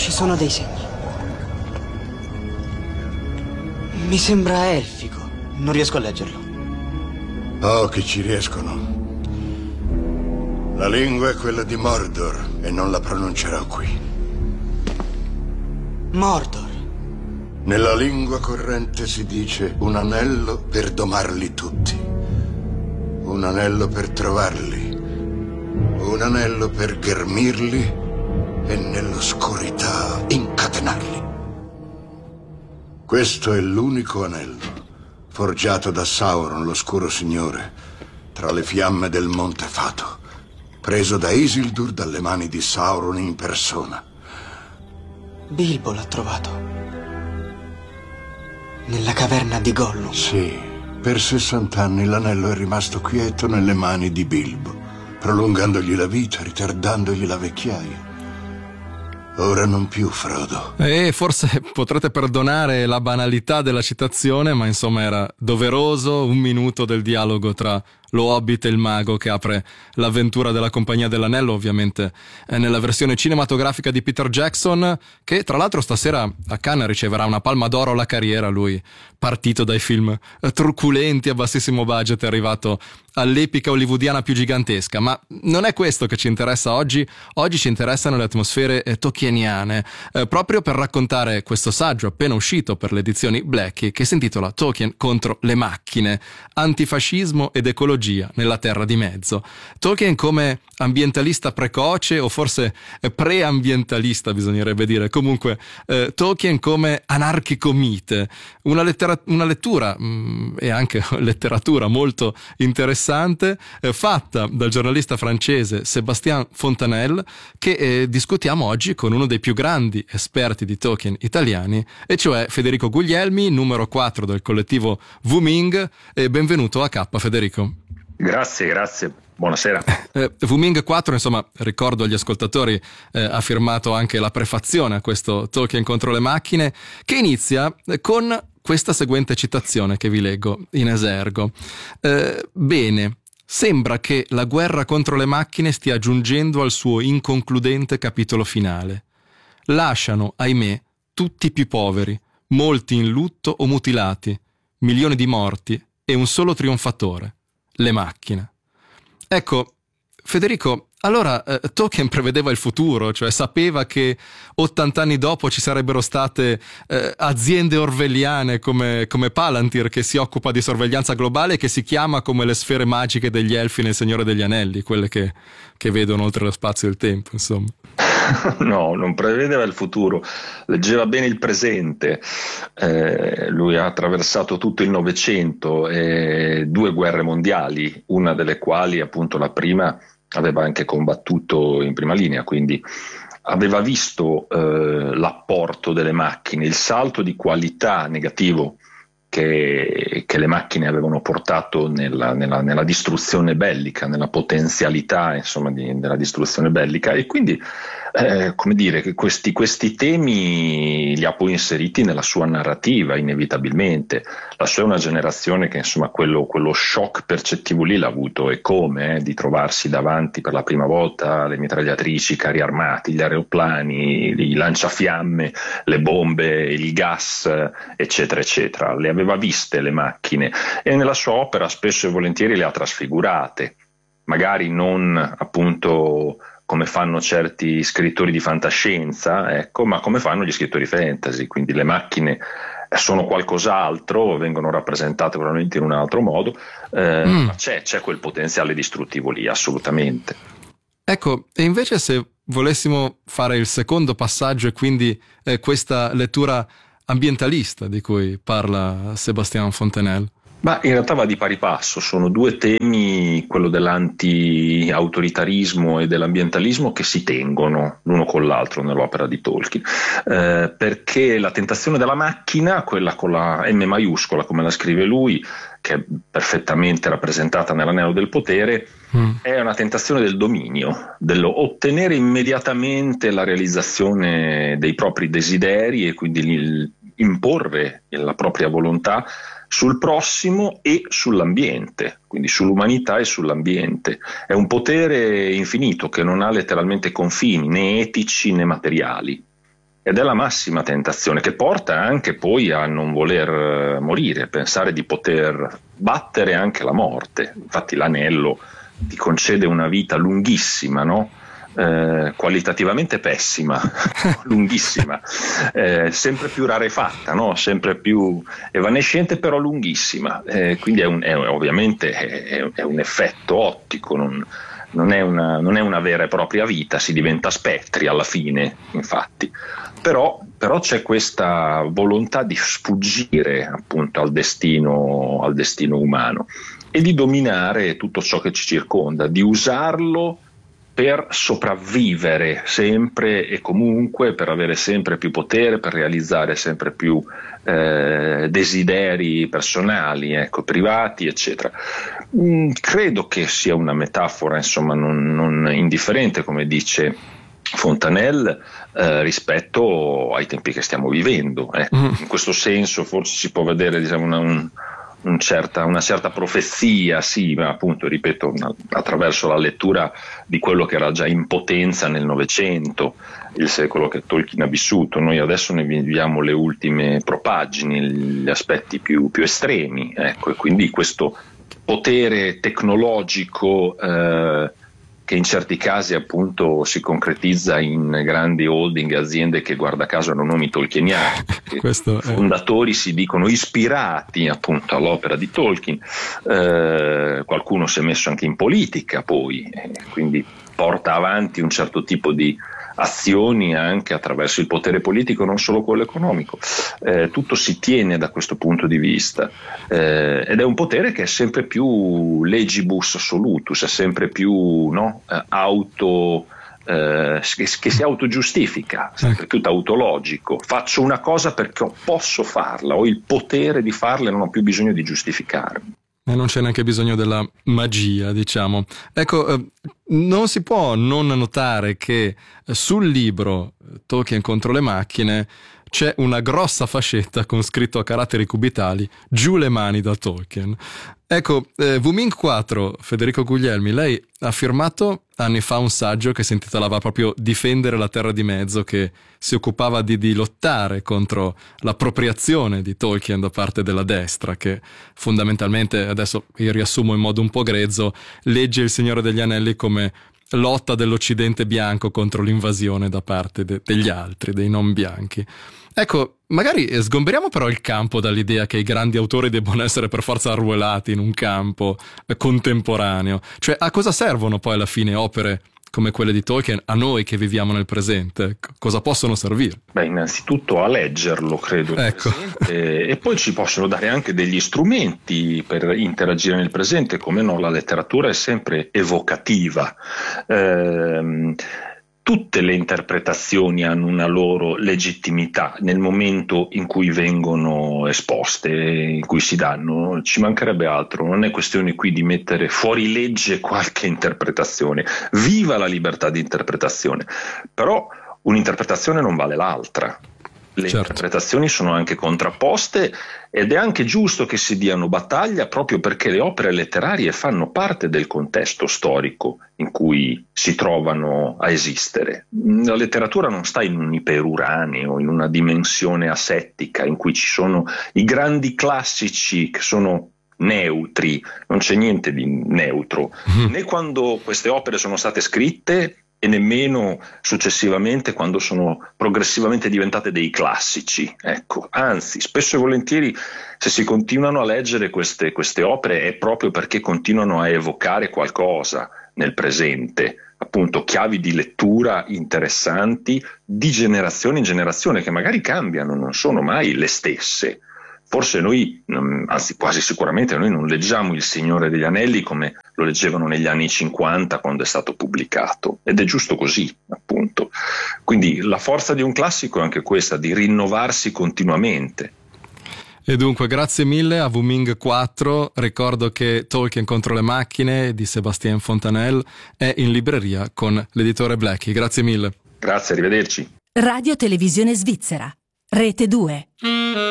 Ci sono dei segni. Mi sembra elfico. Non riesco a leggerlo. Oh, che ci riescono. La lingua è quella di Mordor e non la pronuncerò qui. Mordor. Nella lingua corrente si dice un anello per domarli tutti. Un anello per trovarli. Un anello per ghermirli e nell'oscurità incatenarli. Questo è l'unico anello, forgiato da Sauron, l'oscuro signore, tra le fiamme del Monte Fato, preso da Isildur dalle mani di Sauron in persona. Bilbo l'ha trovato. Nella caverna di Gollum. Sì, per 60 anni l'anello è rimasto quieto nelle mani di Bilbo, prolungandogli la vita, ritardandogli la vecchiaia. Ora non più, Frodo. Forse potrete perdonare la banalità della citazione, ma insomma era doveroso un minuto del dialogo tra lo Hobbit e il mago che apre l'avventura della Compagnia dell'Anello, ovviamente nella versione cinematografica di Peter Jackson, che tra l'altro stasera a Cannes riceverà una palma d'oro alla carriera. Lui, partito dai film truculenti a bassissimo budget, è arrivato all'epica hollywoodiana più gigantesca. Ma non è questo che ci interessa oggi. Oggi ci interessano le atmosfere tolkieniane, proprio per raccontare questo saggio appena uscito per le edizioni Blackie, che si intitola Tolkien contro le macchine, antifascismo ed ecologia nella Terra di Mezzo. Tolkien come ambientalista precoce, o forse preambientalista bisognerebbe dire, comunque Tolkien come anarchico mite, una lettura e anche letteratura molto interessante, fatta dal giornalista francese Sébastien Fontanelle, che discutiamo oggi con uno dei più grandi esperti di Tolkien italiani, e cioè Federico Guglielmi, numero 4 del collettivo Wuming. E benvenuto a K, Federico. Grazie, buonasera. Wuming 4, insomma, ricordo agli ascoltatori, ha firmato anche la prefazione a questo Tolkien contro le macchine, che inizia con questa seguente citazione che vi leggo in esergo. Bene, sembra che la guerra contro le macchine stia giungendo al suo inconcludente capitolo finale. Lasciano, ahimè, tutti più poveri, molti in lutto o mutilati, milioni di morti e un solo trionfatore: le macchine. Ecco, Federico, allora Tolkien prevedeva il futuro, cioè sapeva che 80 anni dopo ci sarebbero state aziende orwelliane come Palantir, che si occupa di sorveglianza globale e che si chiama come le sfere magiche degli elfi nel Signore degli Anelli, quelle che vedono oltre lo spazio e il tempo, insomma. No, non prevedeva il futuro, leggeva bene il presente. Lui ha attraversato tutto il Novecento e 2 guerre mondiali, una delle quali, appunto la prima, aveva anche combattuto in prima linea, quindi aveva visto l'apporto delle macchine, il salto di qualità negativo che le macchine avevano portato nella distruzione bellica, nella potenzialità, insomma, della distruzione bellica, e quindi come dire, che questi temi li ha poi inseriti nella sua narrativa inevitabilmente. La sua è una generazione che, insomma, quello shock percettivo lì l'ha avuto, e come di trovarsi davanti per la prima volta le mitragliatrici, i carri armati, gli aeroplani, i lanciafiamme, le bombe, il gas, eccetera eccetera. Le aveva viste le macchine e nella sua opera spesso e volentieri le ha trasfigurate, magari non appunto come fanno certi scrittori di fantascienza, ecco, ma come fanno gli scrittori fantasy. Quindi le macchine sono qualcos'altro, vengono rappresentate probabilmente in un altro modo, ma c'è quel potenziale distruttivo lì, assolutamente. Ecco, e invece se volessimo fare il secondo passaggio, e quindi questa lettura ambientalista di cui parla Sébastien Fontanelle. Ma in realtà va di pari passo, sono 2 temi, quello dell'anti-autoritarismo e dell'ambientalismo, che si tengono l'uno con l'altro nell'opera di Tolkien, perché la tentazione della macchina, quella con la M maiuscola come la scrive lui, che è perfettamente rappresentata nell'Anello del Potere, è una tentazione del dominio, dello ottenere immediatamente la realizzazione dei propri desideri e quindi imporre la propria volontà sul prossimo e sull'ambiente, quindi sull'umanità e sull'ambiente. È un potere infinito che non ha letteralmente confini, né etici né materiali. ed è la massima tentazione che porta anche poi a non voler morire, pensare di poter battere anche la morte. Infatti l'anello ti concede una vita lunghissima, no? Qualitativamente pessima, lunghissima, sempre più rarefatta, no? Sempre più evanescente, però lunghissima, quindi ovviamente è un effetto ottico, non è una vera e propria vita, si diventa spettri alla fine, infatti. Però c'è questa volontà di sfuggire appunto al destino umano e di dominare tutto ciò che ci circonda, di usarlo per sopravvivere sempre e comunque, per avere sempre più potere, per realizzare sempre più desideri personali, privati, eccetera. Credo che sia una metafora, insomma, non indifferente, come dice Fontanelle, rispetto ai tempi che stiamo vivendo. In questo senso forse si può vedere, diciamo, una certa profezia, sì, ma appunto, ripeto, attraverso la lettura di quello che era già in potenza nel Novecento, il secolo che Tolkien ha vissuto. Noi adesso ne viviamo le ultime propagini, gli aspetti più estremi, e quindi questo potere tecnologico che in certi casi appunto si concretizza in grandi holding, aziende che guarda caso hanno nomi tolkieniani, fondatori si dicono ispirati appunto all'opera di Tolkien, qualcuno si è messo anche in politica poi, quindi porta avanti un certo tipo di azioni anche attraverso il potere politico, non solo quello economico. Tutto si tiene da questo punto di vista, ed è un potere che è sempre più legibus solutus, è sempre più che si autogiustifica, sempre più tautologico. Faccio una cosa perché posso farla, ho il potere di farla e non ho più bisogno di giustificarmi. E non c'è neanche bisogno della magia, diciamo. Ecco, non si può non notare che sul libro Tolkien contro le macchine c'è una grossa fascetta con scritto a caratteri cubitali: giù le mani da Tolkien. Ecco, Wuming 4, Federico Guglielmi, lei ha firmato anni fa un saggio che si intitolava proprio Difendere la Terra di Mezzo, che si occupava di lottare contro l'appropriazione di Tolkien da parte della destra, che fondamentalmente, adesso io riassumo in modo un po' grezzo, legge Il Signore degli Anelli come lotta dell'Occidente bianco contro l'invasione da parte degli altri, dei non bianchi. Ecco, magari sgomberiamo però il campo dall'idea che i grandi autori debbano essere per forza arruolati in un campo contemporaneo. Cioè, a cosa servono poi alla fine opere come quelle di Tolkien a noi che viviamo nel presente? Cosa possono servire? Beh, innanzitutto a leggerlo, credo. Ecco. E poi ci possono dare anche degli strumenti per interagire nel presente. Come no, la letteratura è sempre evocativa. Tutte le interpretazioni hanno una loro legittimità nel momento in cui vengono esposte, in cui si danno. Ci mancherebbe altro, non è questione qui di mettere fuori legge qualche interpretazione. Viva la libertà di interpretazione, però un'interpretazione non vale l'altra. Le interpretazioni sono anche contrapposte ed è anche giusto che si diano battaglia, proprio perché le opere letterarie fanno parte del contesto storico in cui si trovano a esistere. La letteratura non sta in un iperuranio, in una dimensione asettica in cui ci sono i grandi classici che sono neutri, non c'è niente di neutro, né quando queste opere sono state scritte e nemmeno successivamente quando sono progressivamente diventate dei classici. Ecco, anzi, spesso e volentieri se si continuano a leggere queste opere è proprio perché continuano a evocare qualcosa nel presente, appunto chiavi di lettura interessanti di generazione in generazione che magari cambiano, non sono mai le stesse. Forse noi, anzi quasi sicuramente noi non leggiamo Il Signore degli Anelli come lo leggevano negli anni 50 quando è stato pubblicato, ed è giusto così, appunto. Quindi la forza di un classico è anche questa, di rinnovarsi continuamente. E dunque grazie mille a Wuming 4, ricordo che Tolkien contro le macchine di Sébastien Fontanelle è in libreria con l'editore Blackie. Grazie mille. Grazie, arrivederci. Radio Televisione Svizzera, Rete 2.